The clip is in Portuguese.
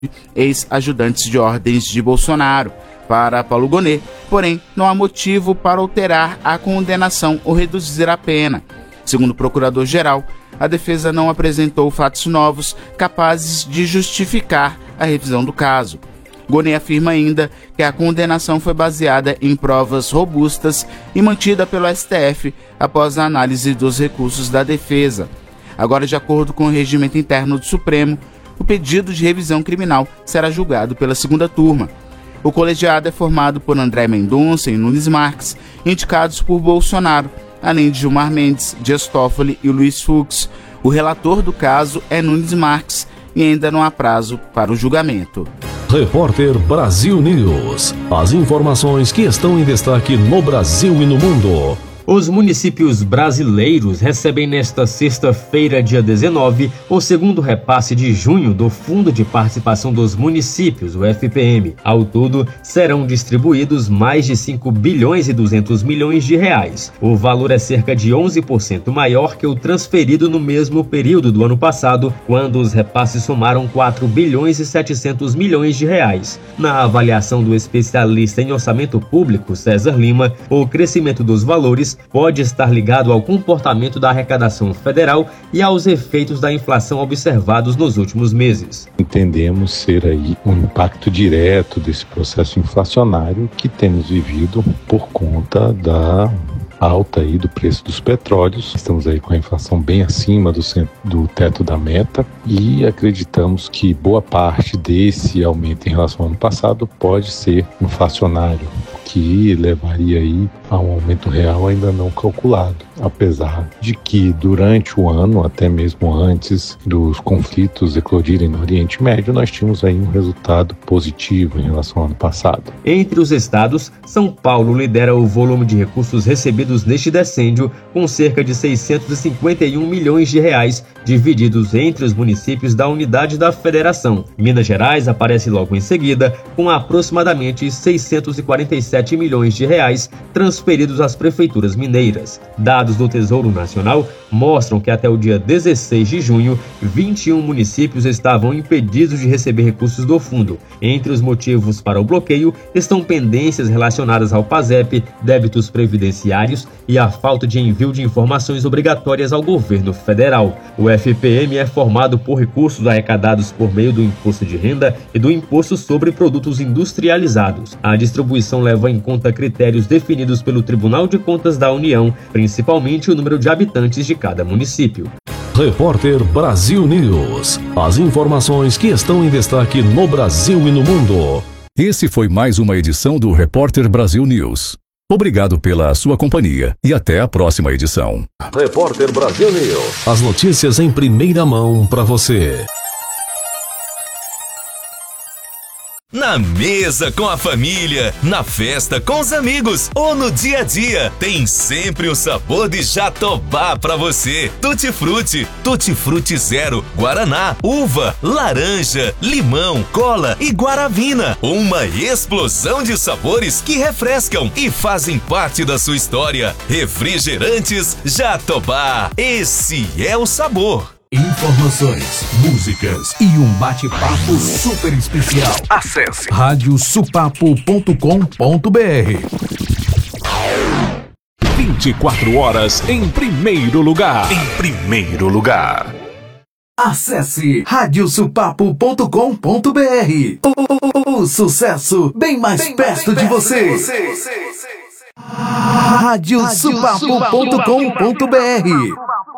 ex-ajudantes de ordens de Bolsonaro. Para Paulo Gonet, porém, não há motivo para alterar a condenação ou reduzir a pena. Segundo o procurador-geral, a defesa não apresentou fatos novos capazes de justificar a revisão do caso. Gonet afirma ainda que a condenação foi baseada em provas robustas e mantida pelo STF após a análise dos recursos da defesa. Agora, de acordo com o regimento interno do Supremo, o pedido de revisão criminal será julgado pela segunda turma. O colegiado é formado por André Mendonça e Nunes Marques, indicados por Bolsonaro, além de Gilmar Mendes, Dias Toffoli e Luiz Fux. O relator do caso é Nunes Marques e ainda não há prazo para o julgamento. Repórter Brasil News. As informações que estão em destaque no Brasil e no mundo. Os municípios brasileiros recebem nesta sexta-feira, dia 19, o segundo repasse de junho do Fundo de Participação dos Municípios, o FPM. Ao todo, serão distribuídos mais de 5 bilhões e 200 milhões de reais. O valor é cerca de 11% maior que o transferido no mesmo período do ano passado, quando os repasses somaram 4 bilhões e 700 milhões de reais. Na avaliação do especialista em orçamento público, César Lima, o crescimento dos valores pode estar ligado ao comportamento da arrecadação federal e aos efeitos da inflação observados nos últimos meses. Entendemos ser aí um impacto direto desse processo inflacionário que temos vivido por conta da alta aí do preço dos petróleos. Estamos aí com a inflação bem acima do teto da meta e acreditamos que boa parte desse aumento em relação ao ano passado pode ser inflacionário, que levaria aí a um aumento real ainda não calculado, apesar de que durante o ano, até mesmo antes dos conflitos eclodirem no Oriente Médio, nós tínhamos aí um resultado positivo em relação ao ano passado. Entre os estados, São Paulo lidera o volume de recursos recebidos neste decêndio, com cerca de 651 milhões de reais divididos entre os municípios da unidade da federação. Minas Gerais aparece logo em seguida, com aproximadamente 647 milhões de reais transferidos às prefeituras mineiras. Dados do Tesouro Nacional mostram que até o dia 16 de junho, 21 municípios estavam impedidos de receber recursos do fundo. Entre os motivos para o bloqueio estão pendências relacionadas ao PASEP, débitos previdenciários e a falta de envio de informações obrigatórias ao governo federal. O FPM é formado por recursos arrecadados por meio do Imposto de Renda e do Imposto sobre Produtos Industrializados. A distribuição leva em conta critérios definidos pelo Tribunal de Contas da União, principalmente o número de habitantes de cada município. Repórter Brasil News. As informações que estão em destaque no Brasil e no mundo. Esse foi mais uma edição do Repórter Brasil News. Obrigado pela sua companhia e até a próxima edição. Repórter Brasil News. As notícias em primeira mão para você. Na mesa com a família, na festa com os amigos ou no dia a dia, tem sempre o sabor de Jatobá pra você. Tutti Frutti Zero, Guaraná, uva, laranja, limão, cola e guaravina. Uma explosão de sabores que refrescam e fazem parte da sua história. Refrigerantes Jatobá, esse é o sabor. Informações, músicas e um bate-papo super especial. Acesse radiosupapo.com.br. 24 horas em primeiro lugar. Acesse radiosupapo.com.br. O sucesso bem mais perto de você. radiosupapo.com.br.